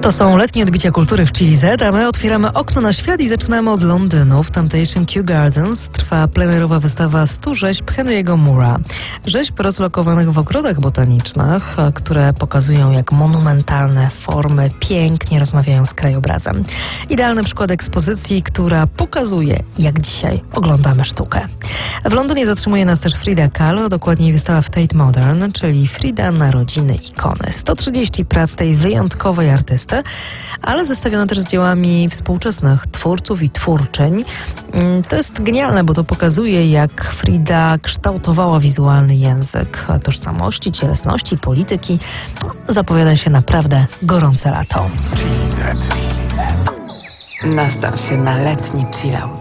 To są letnie odbicia kultury w Chili Z, a my otwieramy okno na świat i zaczynamy od Londynu. W tamtejszym Kew Gardens trwa plenerowa wystawa 100 rzeźb Henry'ego Moore'a. Rzeźb rozlokowanych w ogrodach botanicznych, które pokazują, jak monumentalne formy pięknie rozmawiają z krajobrazem. Idealny przykład ekspozycji, która pokazuje, jak dzisiaj oglądamy sztukę. W Londynie zatrzymuje nas też Frida Kahlo, dokładniej wystawa w Tate Modern, czyli Frida Narodziny Ikony. 130 prac tej wyjątkowej artysty, ale zestawione też z dziełami współczesnych twórców i twórczyń. To jest genialne, bo to pokazuje, jak Frida kształtowała wizualny język tożsamości, cielesności, polityki. Zapowiada się naprawdę gorące lato. Nastaw się na letni chillout.